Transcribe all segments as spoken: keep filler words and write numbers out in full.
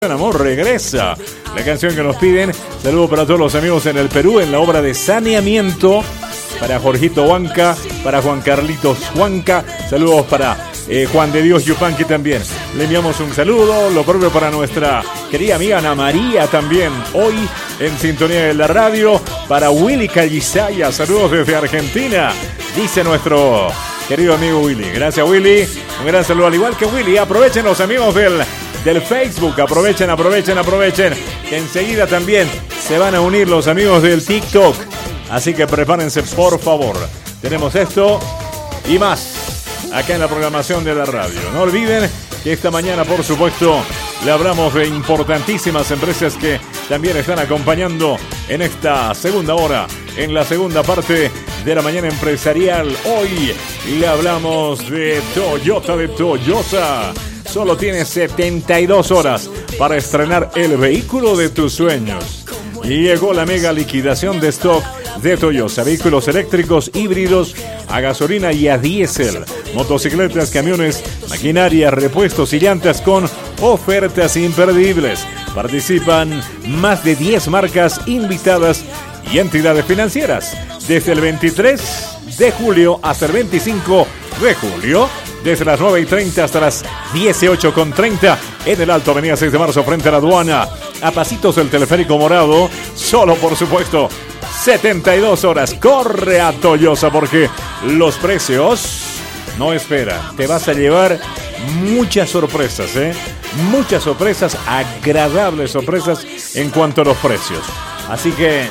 Amor regresa, la canción que nos piden. Saludos para todos los amigos en el Perú en la obra de saneamiento, para Jorgito Huanca, para Juan Carlitos Huanca. Saludos para eh, Juan de Dios Yupanqui también. Le enviamos un saludo, lo propio para nuestra querida amiga Ana María también, hoy en sintonía de la radio. Para Willy Callisaya, saludos desde Argentina, dice nuestro querido amigo Willy. Gracias, Willy, un gran saludo. Al igual que Willy, aprovechen los amigos del del Facebook, aprovechen, aprovechen, aprovechen, que enseguida también se van a unir los amigos del TikTok, así que prepárense por favor. Tenemos esto y más acá en la programación de la radio. No olviden que esta mañana, por supuesto, le hablamos de importantísimas empresas que también están acompañando en esta segunda hora, en la segunda parte de la mañana empresarial. Hoy le hablamos de Toyota, de Toyota. Solo tienes setenta y dos horas para estrenar el vehículo de tus sueños. Y llegó la mega liquidación de stock de Toyota. Vehículos eléctricos, híbridos, a gasolina y a diésel. Motocicletas, camiones, maquinaria, repuestos y llantas con ofertas imperdibles. Participan más de diez marcas invitadas y entidades financieras. Desde el veintitrés de julio hasta el veinticinco de julio. Desde las nueve y treinta hasta las dieciocho con treinta en el Alto, avenida seis de marzo, frente a la aduana, a pasitos del teleférico morado. Solo, por supuesto, setenta y dos horas. Corre a Toyota porque los precios no esperan. Te vas a llevar muchas sorpresas, ¿eh? Muchas sorpresas, agradables sorpresas en cuanto a los precios. Así que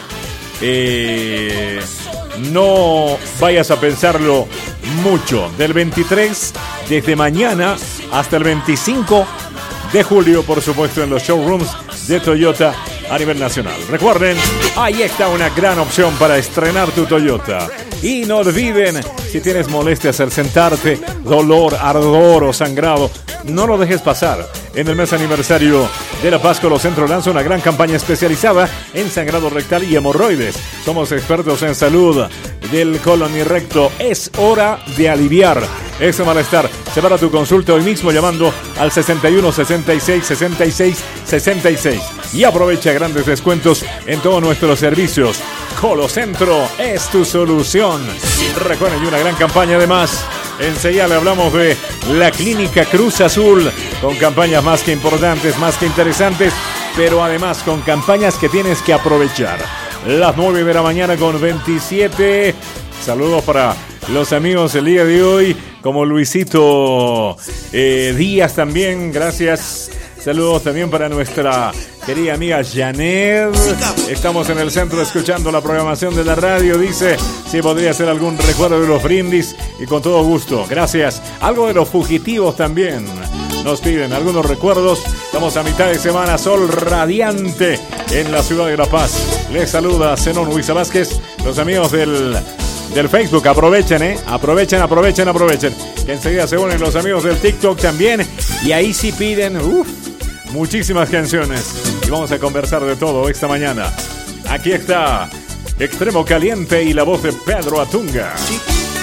eh, no vayas a pensarlo mucho. Del veintitrés, desde mañana hasta el veinticinco de julio, por supuesto, en los showrooms de Toyota a nivel nacional. Recuerden, ahí está una gran opción para estrenar tu Toyota. Y no olviden, si tienes molestias al sentarte, dolor, ardor o sangrado, no lo dejes pasar. En el mes aniversario de La Paz, Colocentro lanza una gran campaña especializada en sangrado rectal y hemorroides. Somos expertos en salud del colon y recto. Es hora de aliviar ese malestar. Separa tu consulta hoy mismo llamando al sesenta y uno, sesenta y seis, sesenta y seis, sesenta y seis. Y aprovecha grandes descuentos en todos nuestros servicios. Colocentro es tu solución. Recuerden, y una gran campaña además. Enseguida le hablamos de la Clínica Cruz Azul, con campañas más que importantes, más que interesantes, pero además con campañas que tienes que aprovechar. Las nueve de la mañana con veintisiete. Saludos para los amigos el día de hoy, como Luisito eh, Díaz también, gracias. Saludos también para nuestra querida amiga Janet. Estamos en el centro escuchando la programación de la radio. Dice si podría hacer algún recuerdo de los brindis, y con todo gusto. Gracias. Algo de los fugitivos también nos piden, algunos recuerdos. Estamos a mitad de semana, sol radiante en la ciudad de La Paz. Les saluda Zenón Huiza Vázquez. Los amigos del, del Facebook, aprovechen, ¿eh? Aprovechen, aprovechen, aprovechen. Que enseguida se unen los amigos del TikTok también. Y ahí sí piden, uff, muchísimas canciones. Y vamos a conversar de todo esta mañana. Aquí está Extremo Caliente y la voz de Pedro Atunga.